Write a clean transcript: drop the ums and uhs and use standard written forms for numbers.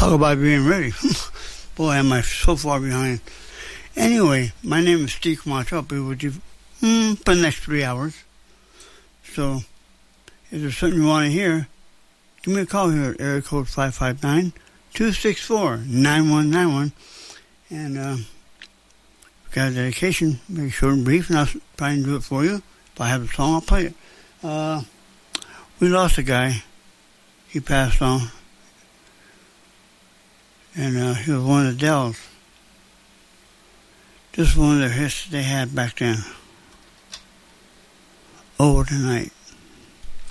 Talk about being ready. Boy, am I so far behind. Anyway, my name is Steve Camacho. I'll be with you for the next 3 hours. So, if there's something you want to hear, give me a call here at area code 559-264-9191. And if you got a dedication, make it short and brief, and I'll try and do it for you. If I have a song, I'll play it. We lost a guy. He passed on. And he was one of the Dells. Just one of the hits they had back then. Over tonight.